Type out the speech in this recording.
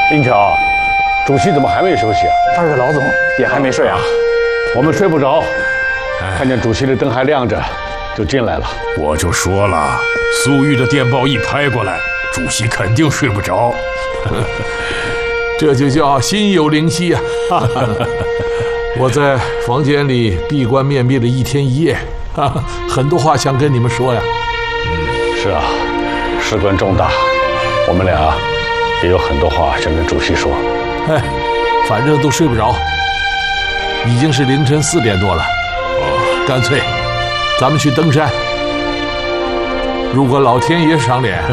英条，主席怎么还没休息啊？ 二位老总也还没睡啊？ 我们睡不着，看见主席的灯还亮着，就进来了。 我就说了，苏玉的电报一拍过来，主席肯定睡不着。 这就叫心有灵犀呀！我在房间里闭关面壁了1天1夜，很多话想跟你们说呀。 是啊，事关重大，我们俩也有很多话想跟主席说。 反正都睡不着，已经是凌晨4点多了。干脆咱们去登山。如果老天爷赏脸，